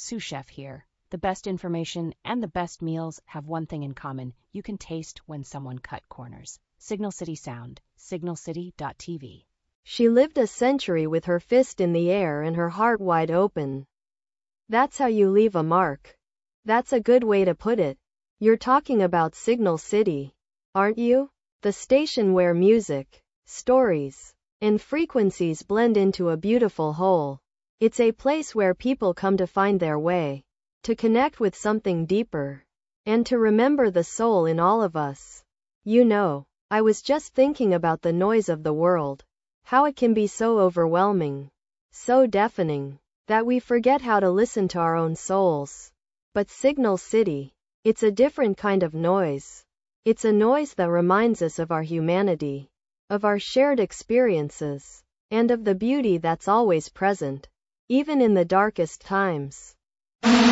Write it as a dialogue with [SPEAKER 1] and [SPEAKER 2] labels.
[SPEAKER 1] Sous Chef here. The best information and the best meals have one thing in common. You can taste when someone cut corners. Signal City Sound, signalcity.tv.
[SPEAKER 2] She lived a century with her fist in the air and her heart wide open. That's how you leave a mark. That's a good way to put it. You're talking about Signal City, aren't you? The station where music, stories, and frequencies blend into a beautiful whole. It's a place where people come to find their way, to connect with something deeper, and to remember the soul in all of us. You know, I was just thinking about the noise of the world, how it can be so overwhelming, so deafening, that we forget how to listen to our own souls. But Signal City, it's a different kind of noise. It's a noise that reminds us of our humanity, of our shared experiences, and of the beauty that's always present, even in the darkest times.